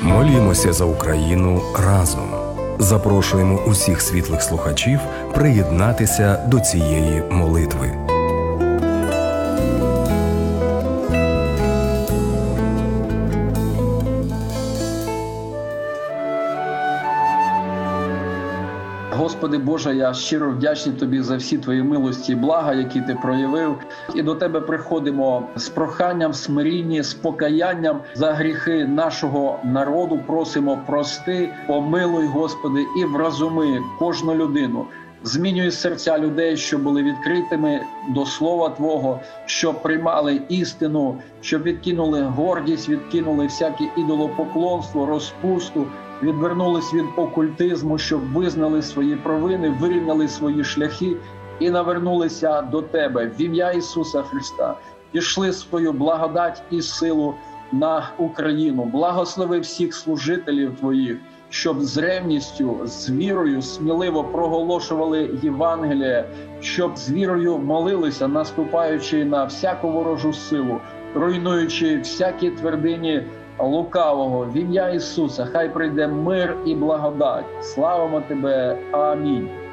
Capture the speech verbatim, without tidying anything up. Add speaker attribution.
Speaker 1: Молімося за Україну разом. Запрошуємо усіх світлих слухачів приєднатися до цієї молитви.
Speaker 2: Господи Боже, я щиро вдячний Тобі за всі Твої милості і блага, які Ти проявив. І до Тебе приходимо з проханням, смирінні, з покаянням за гріхи нашого народу. Просимо прости, помилуй, Господи, і вразуми кожну людину. Змінюй серця людей, щоб були відкритими до Слова Твого, щоб приймали істину, щоб відкинули гордість, відкинули всяке ідолопоклонство, розпусту, відвернулись від окультизму, щоб визнали свої провини, вирівняли свої шляхи і навернулися до Тебе. В ім'я Ісуса Христа пішли свою благодать і силу на Україну. Благослови всіх служителів Твоїх, щоб з ревністю, з вірою сміливо проголошували Євангеліє, щоб з вірою молилися, наступаючи на всяку ворожу силу, руйнуючи всякі твердині лукавого. В ім'я Ісуса хай прийде мир і благодать. Славимо Тебе. Амінь.